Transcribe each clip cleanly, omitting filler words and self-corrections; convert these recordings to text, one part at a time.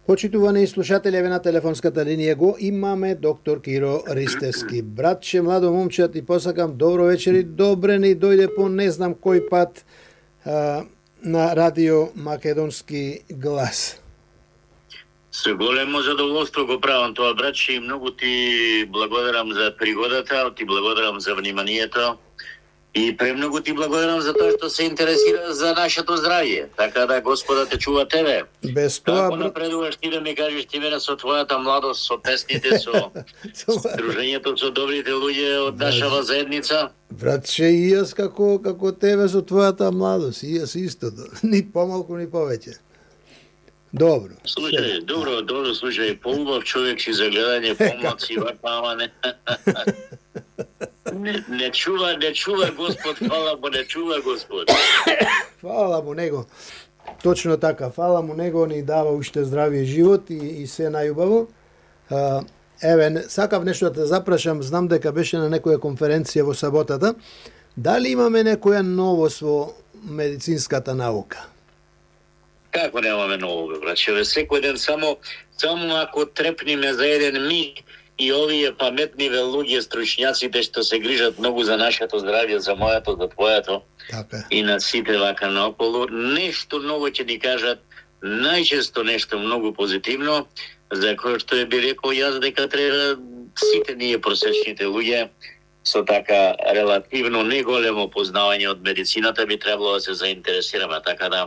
Почитувани слушателеви на телефонската линија го имаме доктор Киро Ристевски. Братче, младо момче, ти посакам добро вечери, добре ни дојде по не знам кој пат на радио Македонски глас. Со големо задоволство го правам тоа, братче, и многу ти благодарам за пригодата, ти благодарам за вниманието. И премногу ти благодарам за тоа што се интересира за нашето здравје. Така да Господа те чува тебе. Без тоа, како напредуваш ти да ми кажеш ти мене со твојата младост, со песните, со дружењето со добрите луѓе од нашава заедница? Братче, и јас како тебе со твојата младост, и јас исто, ни помалку ни повеќе. Добро. Слушај, добро, слушај, поубав човек си за гледање, помлаци, вака, не. Не чува Господ, фала му, не чува Господ. Фала му него. Точно така, фала му него, ни дава уште здравие живот и се најубаво. Еве, сакав нешто да те запрашам, знам дека беше на некоја конференција во саботата. Дали имаме некоја новост во медицинската наука? Како немаме ново, браќе? Секој ден само ако трепниме за еден миг и овие паметниве луѓе, стручњаците што се грижат многу за нашето здравје, за моето, за твоето, така, и на сите вака наоколу, нешто ново ќе ни кажат, најчесто нешто многу позитивно, за кое што би рекол јас дека треба сите ние просечните луѓе со така релативно неголемо познавање од медицината би требало да се заинтересираме, така да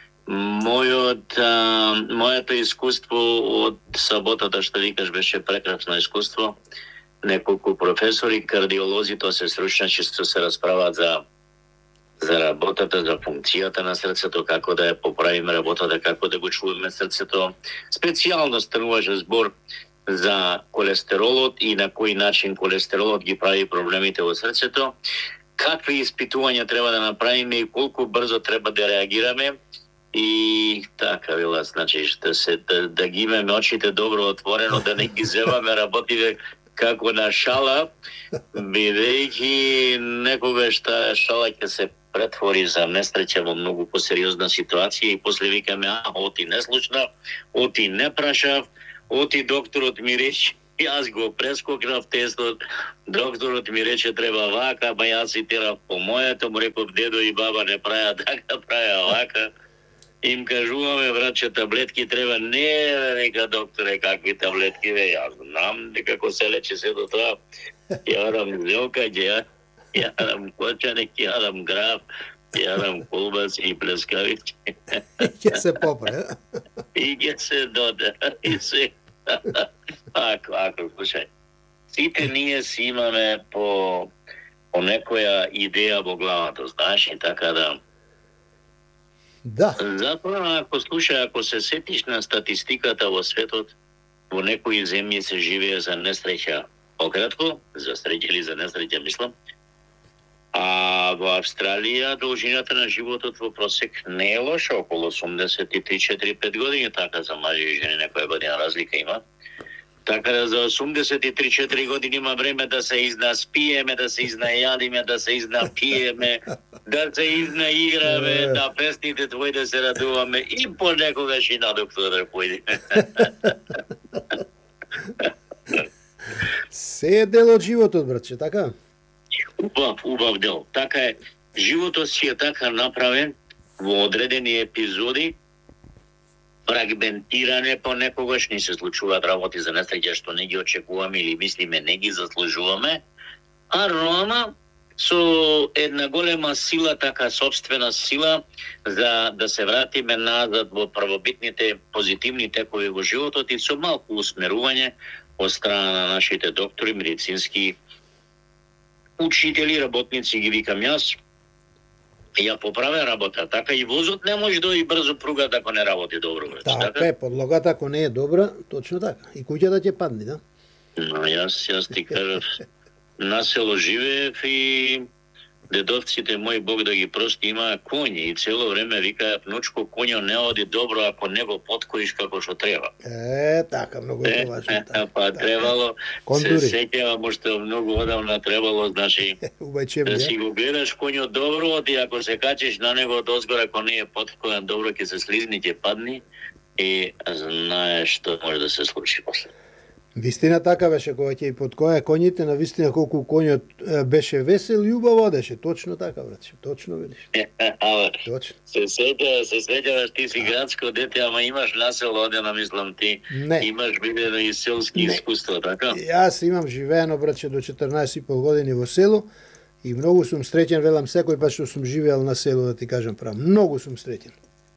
моето искуство од саботата што викаш беше прекрасно искуство. Неколку професори, кардиолози, тоа се стручњаци што се расправаат за работата, за функцијата на срцето, како да ја поправиме работата, како да го чуваме срцето. Специјално стануваше збор за колестеролот и на кој начин колестеролот ги прави проблемите во срцето, какви испитувања треба да направиме и колку брзо треба да реагираме. И така, вела, значи, да ги имаме очите добро отворено, да не ги земаме работите како на шала, бидејќи некогаш таа шала ќе се претвори за несреќа во многу посериозна ситуација и после викаме, оти не слушнав, оти не прашав, оти докторот ми рече, јас го прескокнав тестот, докторот ми рече треба вака, ба јас цитирав по моето, му реков дедо и баба не правеа така, правеа вака. Им кажуваме, братче, таблетки треба, не, века докторе, какви таблетки, јас знам дека како се лечи се до тоа. Јадам зелка, јадам кочанек, јадам граф, јадам колбаси и плескавици. Ќе се попре, и ќе се доде, и се... Ако, слушај, сите ние си имаме по некоја идеја во главата, знаеш, и така да... Да. Затоа, ако се сетиш на статистиката во светот, во некои земји се живее за несреќа пократко, за среќа или за несреќа, мислам, а во Австралија должината на животот во просек не е лоша, околу 83-4-5 години, така за мажи и жени некоја година разлика има. Така да за 83-4 години има време да се изнаспиеме, да се изнајадиме, да се изнапиеме, да се изнаиграме, да песните твои да се радуваме и понекогаш и на доктор да појдеме. Се е дел од животот, братче, така? Убав дел. Така е, животот си е така направен во одредени епизоди, фрагментиране, понекогаш ни се случуваат работи за несреќа што не ги очекуваме или мислиме не ги заслужуваме, а Рома со една голема сила, така собствена сила, за да се вратиме назад во првобитните позитивни текови во животот и со малку усмерување од страна на нашите доктори, медицински учители, работници, ги викам јас, ја поправя работа. Така и возот не може да и брзо пруга ако не работи добро. Така е, подлогата ако не е добра, точно така. И куќата ќе падне, да? Но јас ти кажав, на село живеев и дедовците мои, Бог да ги прости, имаа коњи и цело време викаат, внучко, коњо не оди добро ако не го подкоиш како што треба. Така, многу е важно. Па требало, се сеќавам уште многу одамна требало, значи, да си го гледаш коњо добро, и ако се качиш на него од озгора, ако не е подкојан добро, ќе се слизни, ќе падни, и знаеш што може да се случи после. Вистина така беше, кога ќе под која коњите, на вистина колку коњот беше весел и убаво одеше. Точно така, братче, точно велиш. Точно. Се сеќаваш, ти си градско дете, ама имаш на село одена, мислам ти. Не. Имаш видено и селски искуство, така? Јас имам живеено, братче, до 14,5 години во село и многу сум среќен, велам секој пат што сум живеел на село, да ти кажам право. Многу сум среќен.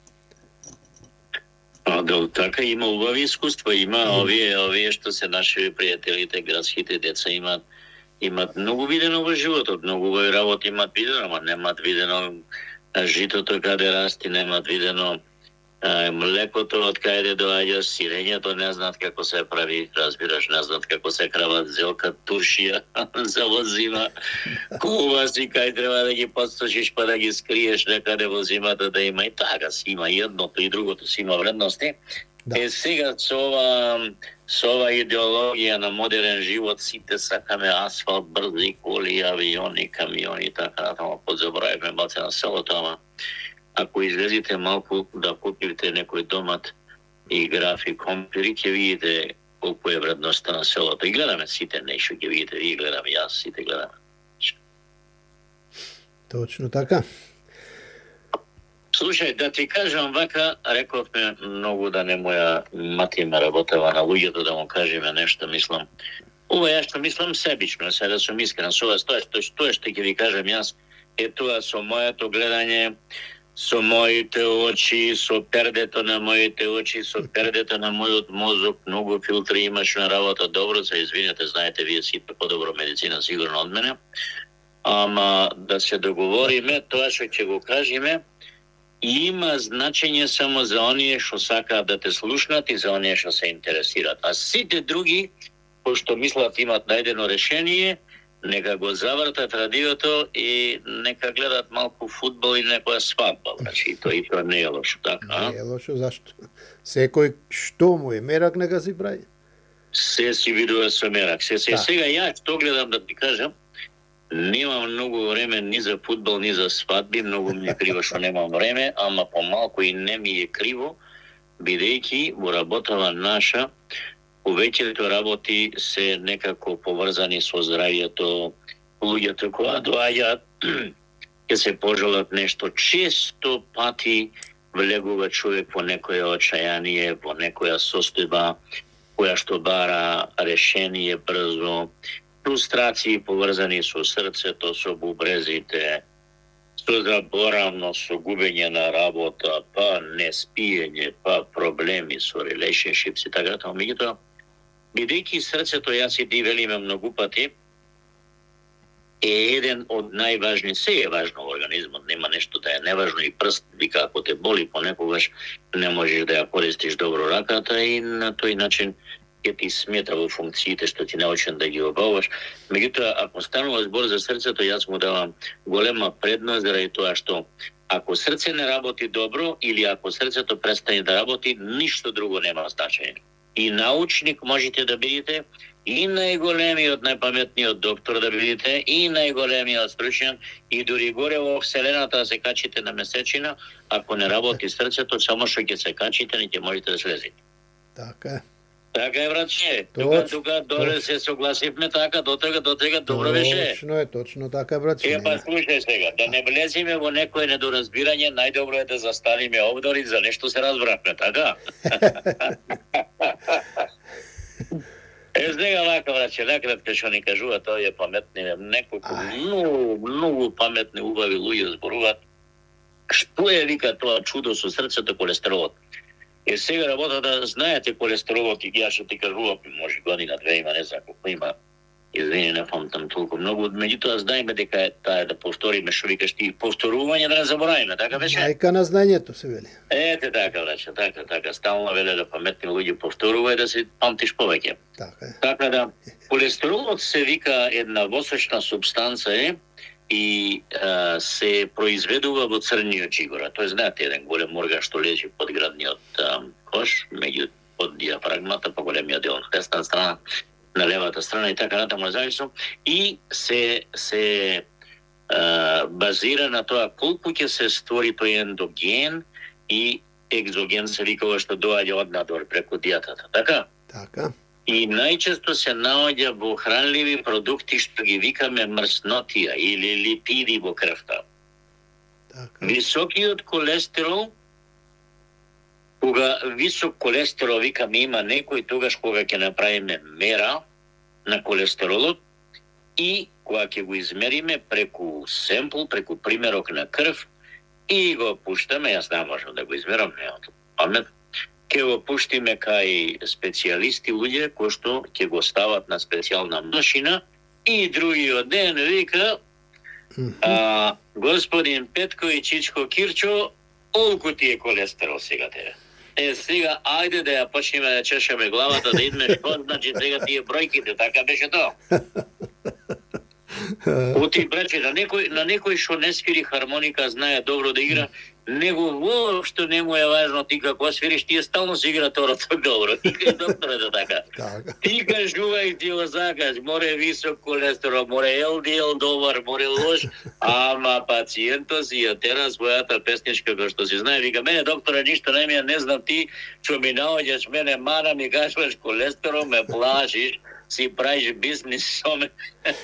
Да, така има убави искуства, има овие што се наши пријателите, градските деца имат многу видено во животот, многу убави работи имат видено, ама немат видено житото каде расти, немат видено млекото од каде доаѓа, сирењето не знаат како се прави, разбираш, не знаат како се крават зелка, туршија за во зима, кува си кај треба да ги подсточиш па да ги скриеш некаде во зимата да има и така си има и едното и другото си има вредности. Да. Сега со ова идеологија на модерен живот сите сакаме асфалт, брзи коли, авиони, камиони, така натаму подзабравивме малце на селото, ама ако излезите малку да купите некој домат и графи компири, ќе видите колку е вредноста на селото. И гледаме сите нешто, ќе видите, вие гледаме, јас сите гледаме. Точно така. Слушај, да ти кажам вака, рековме многу да не моја мати ме работева на луѓето, да му кажеме нешто, мислам. Ова ја што мислам себично, сега да сум искрен, со ова тоа што ќе ви кажам јас, е тоа со моето гледање, со моите очи, со пердето на моите очи, со пердето на мојот мозок, многу филтри имаш на работа, добро се извинете, знаете, вие сите подобро медицина сигурно од мене, ама да се договориме, тоа што ќе го кажеме, има значење само за оние што сакаат да те слушнат и за оние што се интересираат. А сите други, пошто мислат имат најдено решение, нека го завртат радиото и нека гледат малку фудбал и некоја свадба, значи и тоа не е лошо, така? Не е лошо, зашто? Секој што му е мерак нека си прави. Се си видува со мерак. Сега ја што гледам да ти кажам, немам многу време ни за фудбал, ни за свадби, многу ми е криво што немам време, ама помалку и не ми е криво, бидејќи во работава наша, повеќето работи се некако поврзани со здравието, луѓето кога доаѓаат, ќе се пожелат нешто, често пати влегува човек во некоја очајание, во некоја состојба која што бара решение брзо, фрустрации поврзани со срцето, со бубрезите, со заборавно, со губење на работа, па неспиење, па проблеми со relationships и така натаму. Меѓутоа, бидејќи срцето, јас и ти велиме многу пати, е еден од најважни, се е важно во организмот, нема нешто да е неважно и прст, вика, ако те боли понекогаш, не можеш да ја користиш добро раката и на тој начин ќе ти смета во функциите што ти научен да ги обаваш. Меѓутоа, ако станува збор за срцето, јас му давам голема предност заради тоа што ако срце не работи добро или ако срцето престане да работи, ништо друго нема значење. И научник можете да бидете, и најголемиот, најпаметниот доктор да бидете, и најголемиот стручњак, и дури горе во Вселената да се качите на месечина, ако не работи срцето, само што ќе се качите, не ќе можете да слезите. Така е. Така е, братче. Тука доле се согласивме така, до тега добро беше. Точно така, братче. Па слушај сега, да не влеземе во некој недоразбирање, најдобро е да заставиме обдори за нешто се разбравме, така? Сега вака, братче, накратко што ни кажува, тоа е паметни, неколку многу паметни, убави луѓе зборуваат. Што е, вика, тоа чудо со срцето, колестеролот? Сега работата, знаете, колестеролот, и ја што ти кажувам, може година, две има, не знам колко има, извини, не памтам толку многу, меѓутоа знаеме дека е таа да повториме, што викаш ти, повторување да не заборавиме, така беше? Мајка на знањето се вели. Ете така, браќа, така, стално веле да паметни луѓе повторувај да се памтиш повеќе. Така е. Така да, колестеролот се вика една восочна субстанца и се произведува во црниот џигора. Тој знаете, еден голем орган што лежи под градниот кош, меѓу под диафрагмата, по големиот дел на десна страна, на левата страна и така натаму зависно, и се базира на тоа колку ќе се створи тој ендоген и екзоген се викува што доаѓа од надвор преку диетата, така? Така. И најчесто се наоѓа во хранливи продукти што ги викаме мрснотија или липиди во крвта. Така. Високиот колестерол, кога висок колестерол викаме има некој тогаш кога ќе направиме мера на колестеролот и кога ќе го измериме преку семпл, преку примерок на крв и го пуштаме, јас не можам да го измерам, немам памет, ќе го пуштиме кај специјалисти луѓе кои што ќе го стават на специјална машина и другиот ден вика господин Петко и Чичко Кирчо, колку ти е колестерол сега тебе? Сега, ајде да ја почнеме да чешеме главата, да идме што значи сега тие бројките, така беше тоа. Оти браче, на некој што не свири хармоника, знае добро да игра, него воопшто не му е важно ти како свириш, тие стално се игра торото добро. Ти кај докторот е така. Ти кажувај ти го закаш, море висок колестерол, море LDL добар, море лош, ама пациентот си ја тера својата песничка кој што си знае, вика мене доктора ништо не ми не знам ти, што ми наоѓаш мене мана, ми кажуваш колестерол, ме плашиш, си правиш бизнис со мене.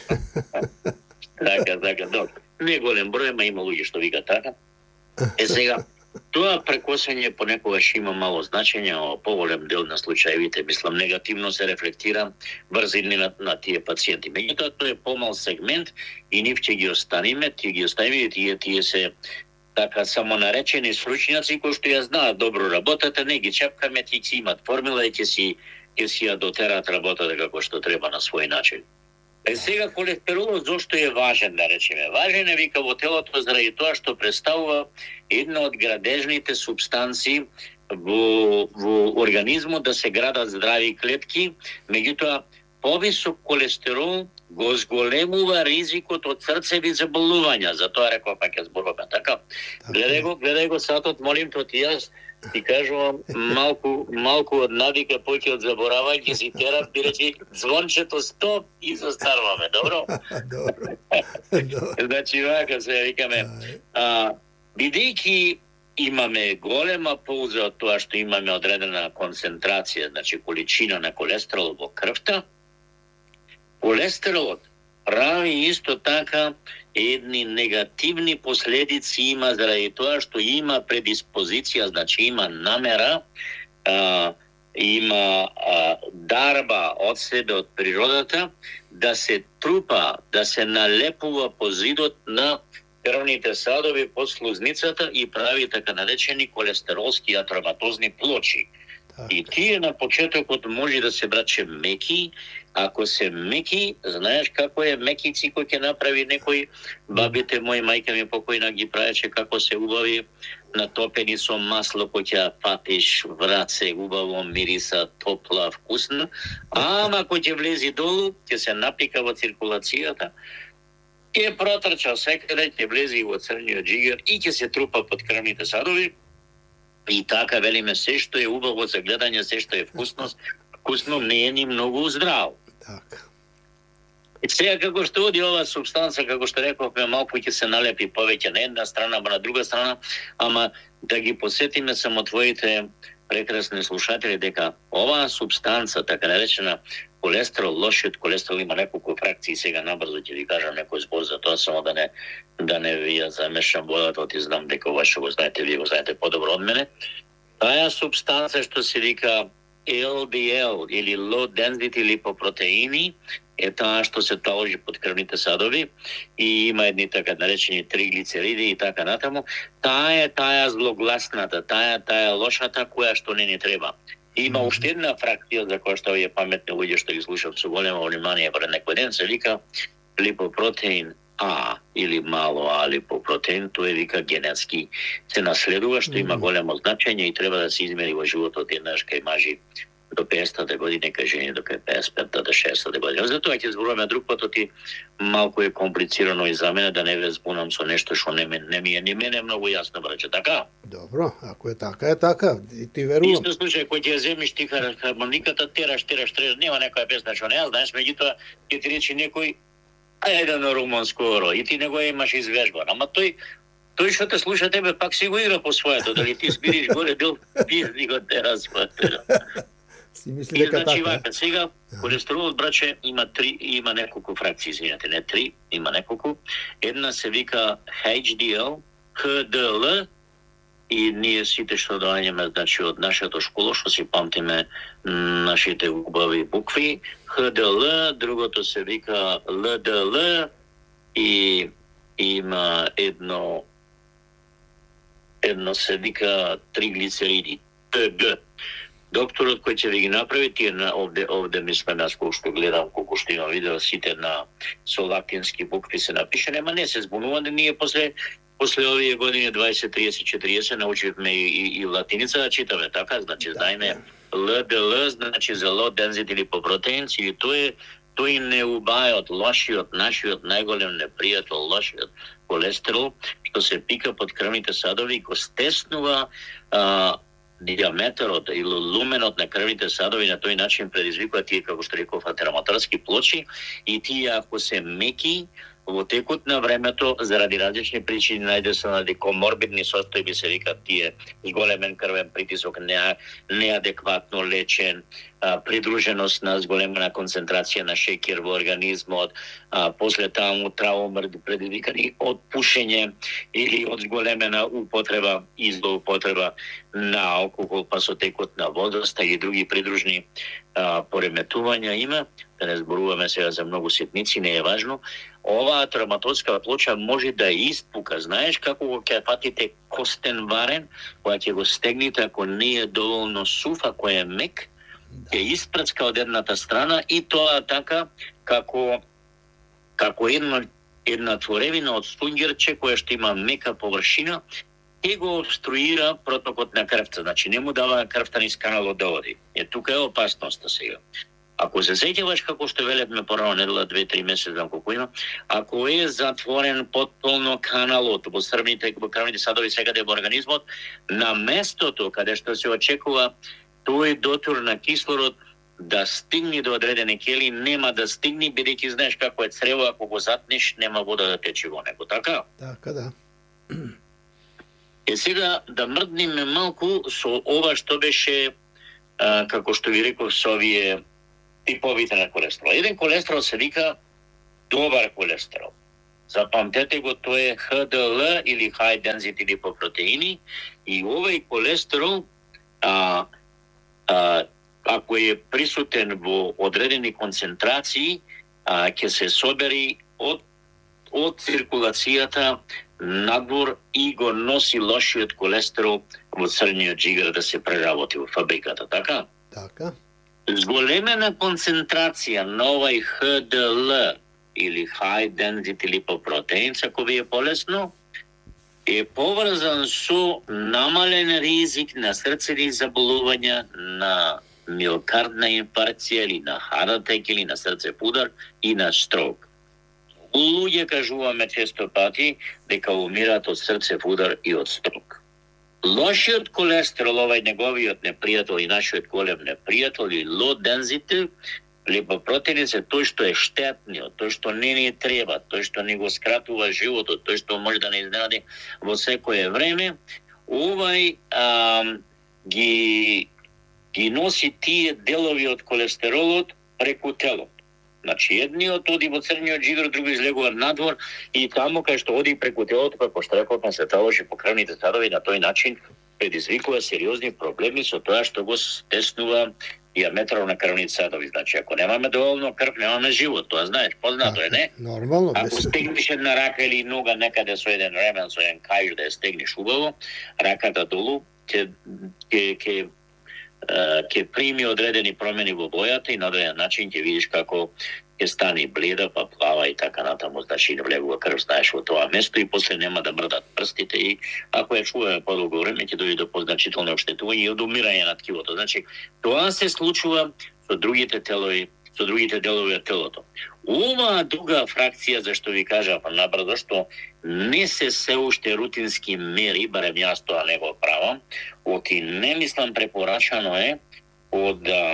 Така, доктор. Не голем број, ма има луѓе што вика така. Сега, тоа прекосење понекогаш има мало значење, а поголем дел на случаевите, мислам, негативно се рефлектира врз на тие пациенти. Меѓутоа, тоа е помал сегмент и нив ќе ги оставиме и тие се така самонаречени стручњаци кои што ја знаат добро работата, не ги чепкаме, ти си имат формула и ќе си ја дотерат работата како што треба на свој начин. Сега колестеролот зошто е важен, да речеме? Важен е, вика, во телото заради тоа што представува една од градежните субстанции во организмот да се градат здрави клетки, меѓутоа повисок колестерол го зголемува ризикот од срцеви заболувања, затоа реков па ќе зборуваме така. Гледај го сатот, молим те ти јас ти кажувам малку од навика поќе од заборавање ќе си терам, ти речи звончето стоп и застарваме, добро? Добро. Значи вака се викаме, бидејќи имаме голема полза од тоа што имаме одредена концентрација, значи количина на колестерол во крвта, колестеролот прави исто така едни негативни последици има заради тоа што има предиспозиција, значи има намера, има дарба од себе, од природата, да се трупа, да се налепува по зидот на крвните садови под слузницата и прави така наречени колестеролски атроматозни плочи. И тие на почетокот може да се браче меки. Ако се меки, знаеш како е мекици кој ќе направи некој, бабите мои, мајка ми покојна ги правеше како се убави натопени со масло, кој ќе патиш враце, убаво мириса, топла, вкусна, ама кој ќе влези долу, ќе се напика во циркулацијата, ќе протрча секаде, ќе влези во црниот джигер и ќе се трупа под крвните садови. И така велиме, се што е убаво за гледање, се што е вкусно не е ни многу здраво. Така. И сега како што оди ова субстанца, како што рековме, малку ќе се налепи повеќе на една страна, а на друга страна, ама да ги посетиме само твоите прекрасни слушатели дека оваа субстанца, така наречена колестерол, лошиот колестерол има неколку фракции, сега набрзо ќе ви кажам некој збор за тоа, само да не ви ја замешам водата, оти знам дека ова што го знаете, вие го знаете подобро од мене. Таа субстанца што се вика LDL или low density липопротеини е таа што се таложи под крвните садови и има едни така наречени триглицериди и така натаму. Таа е таа злогласната, таа лошата која што не ни треба. Има уште една фракција за која што е паметни луѓе што ги слушат со големо внимание пред некој ден, се вика липопротеин А или мало А липопротеин, тоа е вика генетски се наследува, што има големо значење и треба да се измери во животот еднаш кај мажи до 50 години, кај жени до 55 до 60 години. Затоа ќе зборуваме друг пат, оти малку е комплицирано и за мене да не ве збунам со нешто што не ми е ни мене многу јасно, браче, така? Добро, ако е така, и ти верувам. Исто случај, кој ќе земиш ти хармониката, тераш, нема некоја песна што не ја знаеш, меѓутоа ќе ти речи некој еден румунско оро и ти не го имаш извежбан, ама тој Тој што те слуша тебе пак си го игра по своето, дали ти спириш горе дел пизни го терасва. Си мисли дека значи, така. вака, сега холестеролот, браче, има неколку фракции, извинете, не 3, има неколку. Една се вика HDL, HDL, и ние сите што доаѓаме, значи, од нашата школа, што си памтиме нашите убави букви, HDL, другото се вика LDL, и има едно се вика триглицериди, TG. Докторот кој ќе ви ги направи, тие овде мислам јас кој што гледам, колку што имам видео, сите со латински букви се напишени, ама не се збунуваме, ние после овие години 20, 30, 40 научивме и латиница да читаме, така, значи знаеме LDL, значи за low density lipoproteins, и тој не убајот, лошиот, нашиот најголем непријател, лошиот холестерол, што се пика под крвните садови и го стеснува диаметрот или луменот на крвните садови, на тој начин предизвикува тие, како што реков, атероматорски плочи, и тие ако се меки во текот на времето, заради различни причини, најде се на коморбидни состојби, се викат тие, зголемен крвен притисок, неадекватно лечен, придруженост на зголемена концентрација на шеќер во организмот, после таму травми предизвикани од пушење или од зголемена употреба и злоупотреба на алкохол, па со текот на возраста и други придружни пореметувања има. Да не зборуваме сега за многу ситници, не е важно. Оваа травматотска плоча може да испука. Знаеш како го ќе фатите костен варен, кога ќе го стегнете, ако не е доволно сув, ако е мек, ќе испрцка од едната страна, и тоа така како една творевина од стунгерче која што има мека површина, ќе го обструира протокот на крвта. Значи не му дава крвта низ каналот да оди. Тука е опасноста сега. Ако се сеќаваш како што велевме порано, недела 2-3 месеци, знам колку има, ако е затворен потполно каналот во крвните садови секаде во организмот, на местото каде што се очекува тој дотур на кислород да стигне до одредени кели, нема да стигне, бидејќи знаеш како е црево, ако го затнеш, нема вода да тече во него, така? Така, да. Сега да мрдниме малку со ова што беше, како што ви реков, со овие типовите на холестерол. Еден холестерол се вика добар холестерол. Запамтете го, тоа е HDL или high density lipoproteini, и овој холестерол ако е присутен во одредени концентрации, ќе се собери од циркулацијата надвор и го носи лошиот холестерол во црниот жигар да се преработи во фабриката, така? Така. Зголемена концентрација на овој HDL или high density lipoproteins, ако ви е полесно, е поврзан со намален ризик на срцеви заболувања, на миокардна инфаркција или на heart attack или на срцев удар и на строк. Луѓе кажуваме често пати дека умираат од срцев удар и од строк. Лошиот холестерол, овај неговиот непријател и нашиот голем непријател, и low density липопротеини, е тој што е штетниот, тој што не ни треба, тој што ни го скратува животот, тој што може да не изненади во секое време. Овај ги носи тие делови од холестеролот преку телото. Значи, едниот оди во црниот жигар, други излегува надвор, и таму кај што оди преку телото, како што реков, се таложи по крвните садови, на тој начин предизвикува сериозни проблеми со тоа што го стеснува диаметрот на крвните садови. Значи, ако немаме доволно крв, немаме живот, тоа знаеш, познато е, не? Нормално. Ако стегнеш една рака или нога некаде со еден ремен, со еден кајш да ја стегнеш убаво, раката долу ќе прими одредени промени во бојата и на одреден начин ќе видиш како ќе стане бледа, па плава и така натаму, значи не влегува крв, знаеш, во тоа место, и после нема да мрдат прстите, и ако ја чуваме подолго време ќе дојде до позначително оштетување и од умирање на ткивото. Значи, тоа се случува со другите делови од телото. Оваа друга фракција, зашто ви кажав набрзо, што не се уште рутински мери, барем јас тоа не го правам, оти не мислам препорачано е од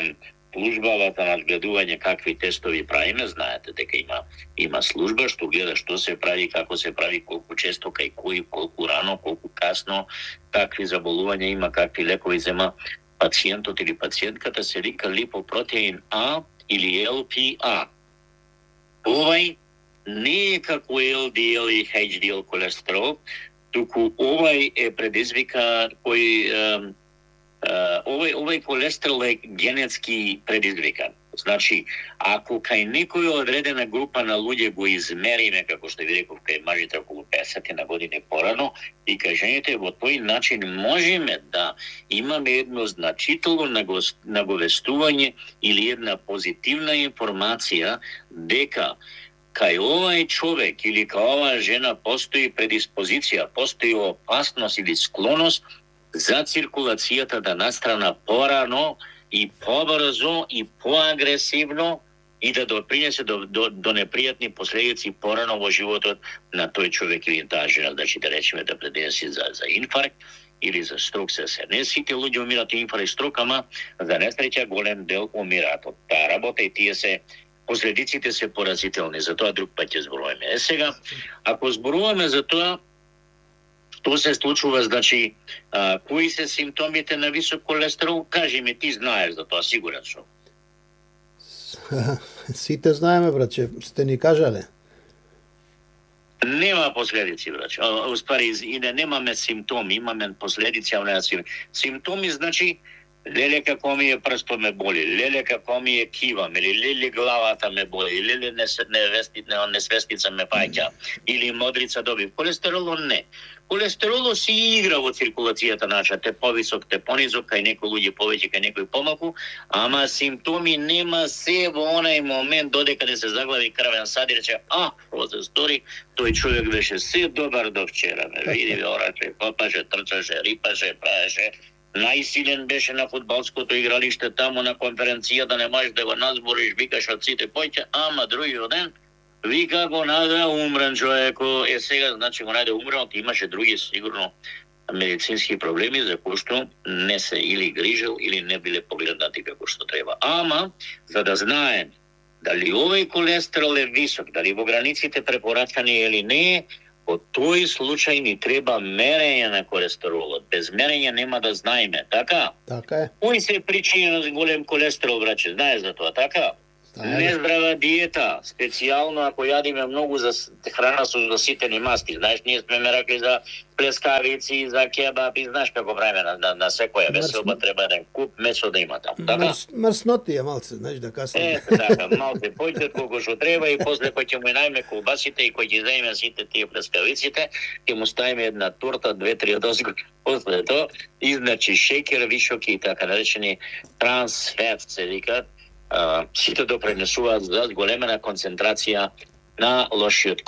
службавата на гледување какви тестови правиме, знаете дека има служба што гледа што се прави, како се прави, колку често, кај кои, колку рано, колку касно, какви заболувања има, какви лекови зема пациентот или пациентката, се вика липопротеин А или LPA. Овај не е како LDL и HDL колестерол, туку овај е предизвика кој овај колестерол е генетски предизвикан. Значи, ако кај некоја одредена група на луѓе го измериме, како што ви реков, кај мажите околу 50 на години порано, и кај жените во тој начин можеме да имаме едно значително наговестување или една позитивна информација дека кај овај човек или кај оваа жена постои предиспозиција, постои опасност или склоност за циркулацијата да настрана порано и побрзо и поагресивно и да допринесе до непријатни последици порано во животот на тој човек или таа жена, значи да речеме да преденеси за инфаркт или за строк се не сите луѓе умираат инфаркт и строк, ама за несреќа голем дел умираат од таа работа и тие се последиците се поразителни, затоа друг пат ќе зборуваме. Сега, ако зборуваме за тоа, што се случува, значи, кои се симптомите на висок колестерол, кажи ми, ти знаеш за тоа, сигурен сум. Сите знаеме, браќе, сте ни кажале. Нема последици, браќе. Успари, и не немаме симптоми, имаме последици, а не симптоми, значи, леле како ми е прстот ме боли, леле како ми е кивам, или леле главата ме боли, леле несвестица ме паѓа, или модрица добив. Колестеролот не. Колестеролот си игра во циркулацијата наша, те повисок, те понизок, кај некои луѓе повеќе, кај некои помалку, ама симптоми нема се во онај момент додека не се заглави крвен сад и рече, што се стори, тој човек беше се добар до вчера, ме види, ораче, попаше, трчаше, рипаше, праеше, најсилен беше на фудбалското игралиште таму на конференција, да не можеш да го назбориш, викаш од сите појќе, ама другиот ден вика го најде умрен човеко, сега значи го најде умрен, имаше други сигурно медицински проблеми за кои што не се или грижел или не биле погледнати како што треба. Ама за да знаем дали овој колестерол е висок, дали во границите препорачани или не, во тој случај ни треба мерење на колестеролот. Без мерење нема да знаеме, така? Така е. Кои се причини на голем колестерол, браќе? Знаеш за тоа, така? Нездрава диета, специјално ако јадиме многу за храна со заситени масти. Знаеш, ние сме меракли за плескавици, за кебаб и знаеш како правиме на секоја веселба треба еден куп месо да има таму. Така? Мрсноти е малце, знаеш да касне. Така, малце појдет колку што треба и после кој ќе му најме колбасите и кој ќе заеме сите тие плескавиците, ќе му ставиме една торта, 2-3 дозги после тоа, и значи шеќер, вишоки и така наречени трансфет се викаат. Сите допренесуваат за големена концентрација на лошиот